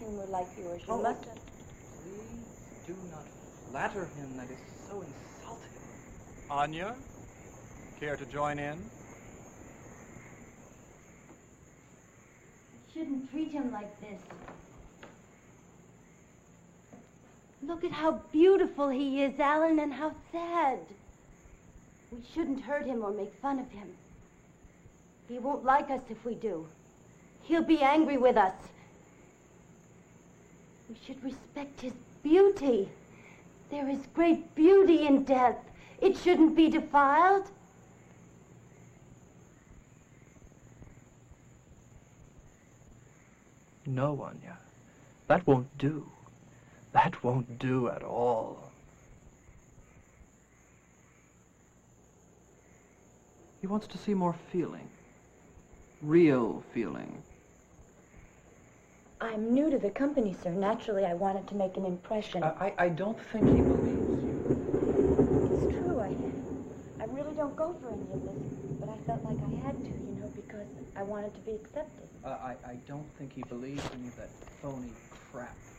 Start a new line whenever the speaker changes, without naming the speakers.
him were like yours. You
Oh,
must...
please do not flatter him. That is so insulting.
Anya, care to join in?
You shouldn't treat him like this. Look at how beautiful he is, Alan, and how sad. We shouldn't hurt him or make fun of him. He won't like us if we do. He'll be angry with us. We should respect his beauty. There is great beauty in death. It shouldn't be defiled.
No, Anya. That won't do. That won't do at all. He wants to see more feeling. Real feeling.
I'm new to the company, sir. Naturally, I wanted to make an impression.
I don't think he believes you.
It's true, I really don't go for any of this, but I felt like I had to, you know, because I wanted to be accepted.
I don't think he believes any of that phony crap.